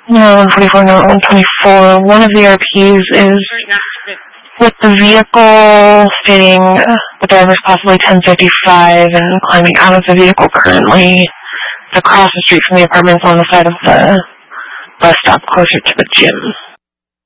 No, 144, no, 124. One of the RPs is with the vehicle stating the driver's possibly 1055 and climbing out of the vehicle currently across the street from the apartments on the side of the bus stop closer to the gym.